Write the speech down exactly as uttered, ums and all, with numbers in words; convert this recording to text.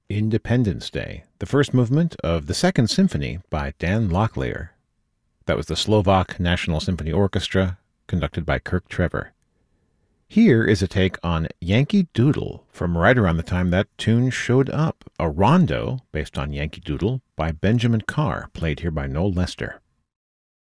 Independence Day, the first movement of the Second Symphony by Dan Locklear. That was the Slovak National Symphony Orchestra, conducted by Kirk Trevor. Here is a take on Yankee Doodle from right around the time that tune showed up, a rondo based on Yankee Doodle by Benjamin Carr, played here by Noel Lester.